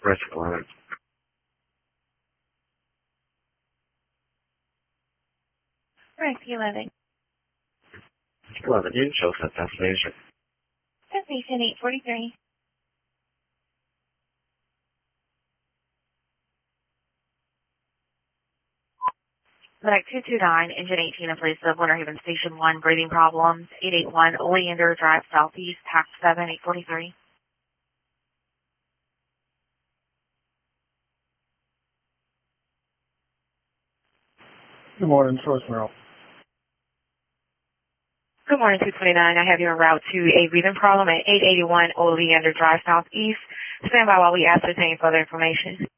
Risk 11. Risk 11. 11 in, show set destination. Destination 843. Medic 229, engine 18 in place of Winter Haven Station 1, breathing problems, 881 Oleander Drive Southeast, tax 7, 843. Good morning, Troy Merrill. Good morning, 229. I have you en route to a breathing problem at 881 Oleander Drive Southeast. Stand by while we ascertain further information.